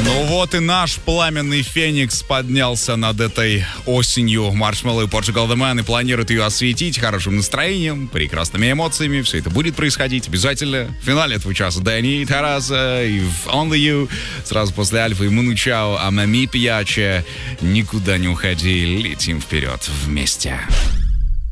Ну вот и наш пламенный феникс поднялся над этой осенью Marshmello и Portugal The Man и планирует ее осветить хорошим настроением, прекрасными эмоциями. Все это будет происходить обязательно. В финале этого часа Дэнни, Тараса и Only You. Сразу после Альфа и Муну Чао, а Мами Пьяче. Никуда не уходи, летим вперед вместе.